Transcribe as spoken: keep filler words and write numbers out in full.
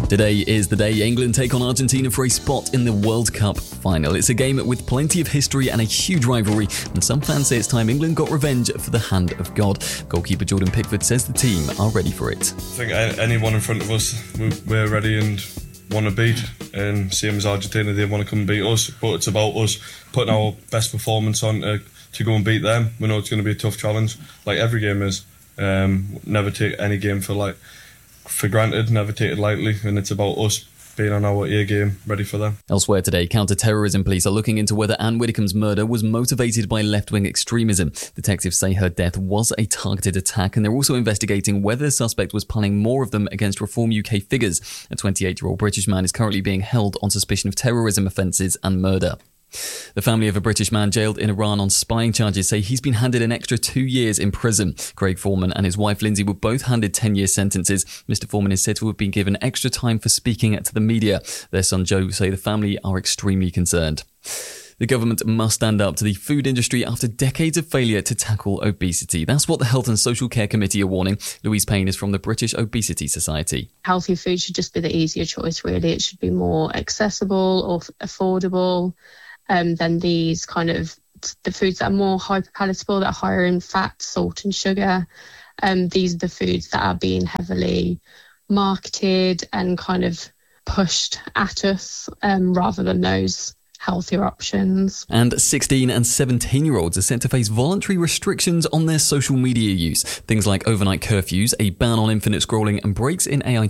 Today is the day England take on Argentina for a spot in the World Cup final. It's a game with plenty of history and a huge rivalry, and some fans say it's time England got revenge for the hand of God. Goalkeeper Jordan Pickford says the team are ready for it. I think anyone in front of us, we're ready and want to beat, and same as Argentina, they want to come and beat us, but it's about us putting our best performance on to, to go and beat them. We know it's going to be a tough challenge, like every game is. Um, never take any game for like for granted, never take it lightly, and it's about us being on our A game, ready for them. Elsewhere today, counter-terrorism police are looking into whether Anne Widdecombe's murder was motivated by left-wing extremism. Detectives say her death was a targeted attack, and they're also investigating whether the suspect was planning more of them against Reform U K figures. A twenty-eight-year-old British man is currently being held on suspicion of terrorism offences and murder. The family of a British man jailed in Iran on spying charges say he's been handed an extra two years in prison. Craig Foreman and his wife Lindsay were both handed ten-year sentences. Mister Foreman is said to have been given extra time for speaking to the media. Their son Joe say the family are extremely concerned. The government must stand up to the food industry after decades of failure to tackle obesity. That's what the Health and Social Care Committee are warning. Louise Payne is from the British Obesity Society. Healthy food should just be the easier choice, really. It should be more accessible or affordable um, than these kind of the foods that are more hyperpalatable, that are higher in fat, salt and sugar. Um, these are the foods that are being heavily marketed and kind of pushed at us um, rather than those healthier options. And sixteen and seventeen-year-olds are set to face voluntary restrictions on their social media use. Things like overnight curfews, a ban on infinite scrolling and breaks in A I